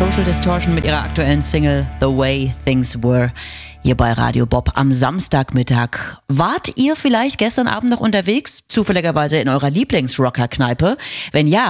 Social Distortion mit ihrer aktuellen Single The Way Things Were hier bei Radio Bob am Samstagmittag. Wart ihr vielleicht gestern Abend noch unterwegs? Zufälligerweise in eurer Lieblingsrocker-Kneipe? Wenn ja,